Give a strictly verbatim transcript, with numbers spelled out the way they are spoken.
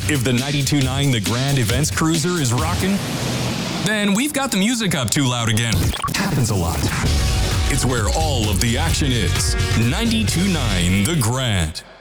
If the ninety-two point nine The Grand Events Cruiser is rocking, then we've got the music up too loud again. Happens a lot. It's where all of the action is. ninety-two point nine The Grand.